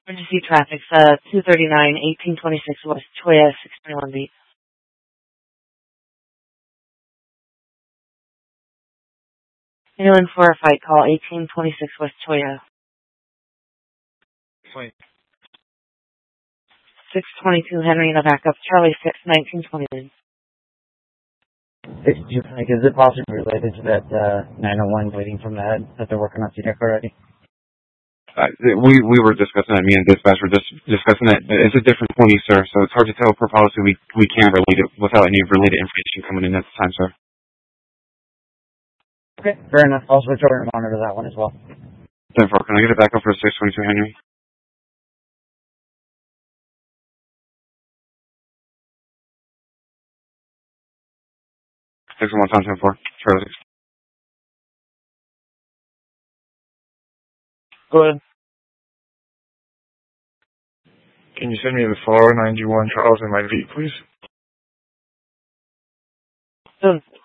Emergency traffic, 239, 1826 West Choya, 621 beat. Anyone for a fight, call 1826 West Choya. Fight. 622 Henry in the backup, Charlie 6, 1921. 62 Frank, is it possibly related to that 901 bleeding from the head that they're working on CDEC already? We were discussing that. Me and dispatch were just discussing that. It's a different 20, sir, so it's hard to tell per policy. We can't relate it without any related information coming in at the time, sir. Okay, fair enough. I'll switch over and monitor that one as well. 10-4, can I get it back up for 622 Henry? Six one time 10-4, Charlie 6. Go ahead. Can you send me the 491 Charles in my V, please? Soon.